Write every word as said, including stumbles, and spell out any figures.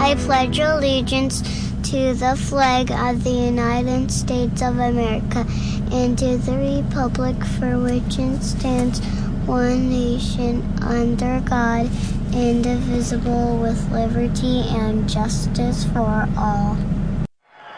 I pledge allegiance to the flag of the United States of America and to the republic for which it stands, one nation, under God, indivisible, with liberty and justice for all.